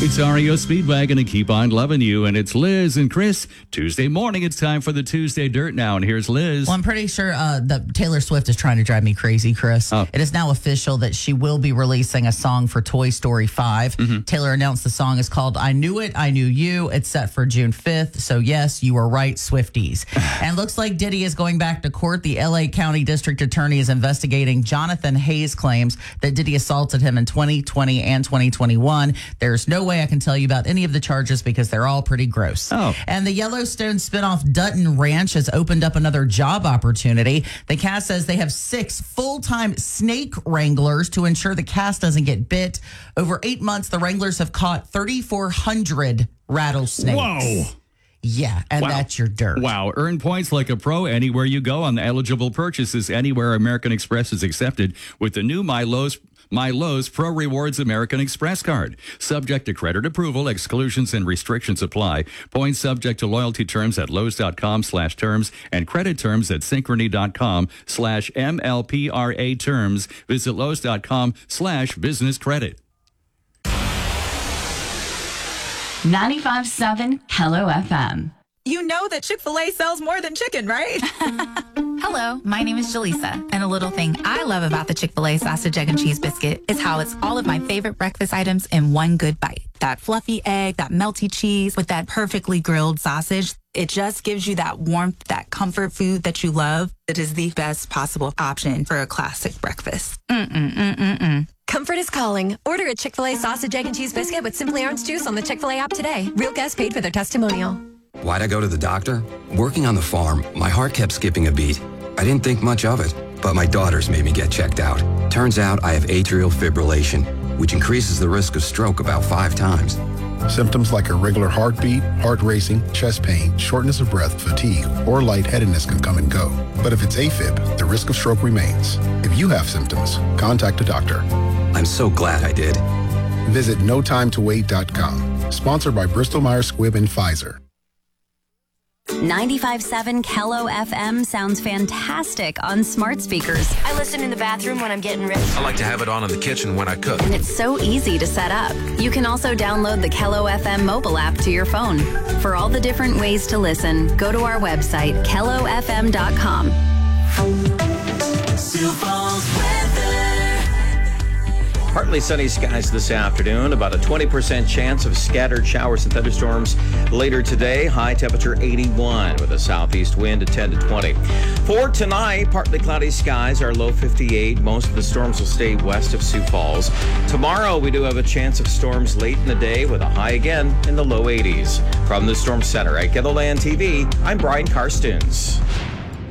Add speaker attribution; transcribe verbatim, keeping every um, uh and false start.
Speaker 1: It's R E O Speedwagon and Keep On Loving You, and it's Liz and Chris. Tuesday morning, it's time for the Tuesday Dirt now, and here's Liz.
Speaker 2: Well, I'm pretty sure uh, that Taylor Swift is trying to drive me crazy, Chris.
Speaker 1: Oh.
Speaker 2: It is now official that she will be releasing a song for Toy Story five.
Speaker 1: Mm-hmm.
Speaker 2: Taylor announced the song is called I Knew It, I Knew You. It's set for June fifth, so yes, you were right, Swifties. And looks like Diddy is going back to court. The L A County District Attorney is investigating Jonathan Hayes' claims that Diddy assaulted him in twenty twenty and twenty twenty-one. There's no way I can tell you about any of the charges because they're all pretty gross.
Speaker 1: Oh.
Speaker 2: And the Yellowstone spinoff Dutton Ranch has opened up another job opportunity. The cast says they have six full-time snake wranglers to ensure the cast doesn't get bit. Over eight months, the wranglers have caught thirty-four hundred rattlesnakes.
Speaker 1: Whoa.
Speaker 2: Yeah, and
Speaker 1: Wow.
Speaker 2: that's your dirt.
Speaker 1: Wow. Earn points like a pro anywhere you go on the eligible purchases anywhere American Express is accepted with the new My Lowe's My Lowe's Pro Rewards American Express card. Subject to credit approval, exclusions and restrictions apply. Points subject to loyalty terms at Lowe's.com slash terms and credit terms at Synchrony.com slash MLPRA terms. Visit Lowe's.com slash business credit.
Speaker 3: ninety-five point seven Hello F M.
Speaker 4: You know that Chick-fil-A sells more than chicken, right?
Speaker 5: Hello, my name is Jaleesa, and a little thing I love about the Chick-fil-A sausage, egg, and cheese biscuit is how it's all of my favorite breakfast items in one good bite. That fluffy egg, that melty cheese with that perfectly grilled sausage. It just gives you that warmth, that comfort food that you love. It is the best possible option for a classic breakfast. Mm-mm-mm-mm-mm.
Speaker 6: Comfort is calling. Order a Chick-fil-A sausage, egg, and cheese biscuit with Simply Orange Juice on the Chick-fil-A app today. Real guests paid for their testimonial.
Speaker 7: Why'd I go to the doctor? Working on the farm, my heart kept skipping a beat. I didn't think much of it, but my daughters made me get checked out. Turns out I have atrial fibrillation, which increases the risk of stroke about five times.
Speaker 8: Symptoms like irregular heartbeat, heart racing, chest pain, shortness of breath, fatigue, or lightheadedness can come and go. But if it's AFib, the risk of stroke remains. If you have symptoms, contact a doctor.
Speaker 7: I'm so glad I did.
Speaker 8: Visit no time to wait dot com. Sponsored by Bristol Myers Squibb and Pfizer.
Speaker 9: ninety-five point seven Kello F M sounds fantastic on smart speakers.
Speaker 10: I listen in the bathroom when I'm getting ready.
Speaker 11: I like to have it on in the kitchen when I cook.
Speaker 9: And it's so easy to set up. You can also download the Kello F M mobile app to your phone. For all the different ways to listen, go to our website, kello f m dot com.
Speaker 12: Sioux Falls weather.
Speaker 13: Partly sunny skies this afternoon, about a twenty percent chance of scattered showers and thunderstorms later today. High temperature eighty-one with a southeast wind at ten to twenty. For tonight, partly cloudy skies, our low fifty-eight. Most of the storms will stay west of Sioux Falls. Tomorrow, we do have a chance of storms late in the day with a high again in the low eighties. From the Storm Center at Ghettoland T V, I'm Brian Karstens.